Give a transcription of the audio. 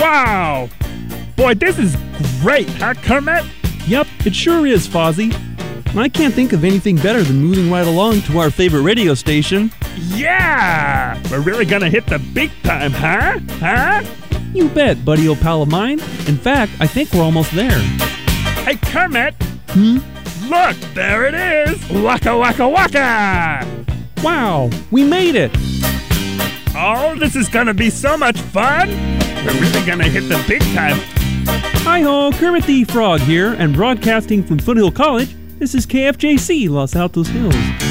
Wow! Boy, this is great, huh, Kermit? Yep, it sure is, Fozzie. I can't think of anything better than moving right along to our favorite radio station. Yeah! We're really gonna hit the big time, huh? Huh? You bet, buddy old pal of mine. In fact, I think we're almost there. Hey, Kermit! Look, there it is! Waka waka waka! Wow, we made it! Oh, this is gonna be so much fun! We're really gonna hit the big time. Hi-ho, Kermit the Frog here, and broadcasting from Foothill College, this is KFJC, Los Altos Hills.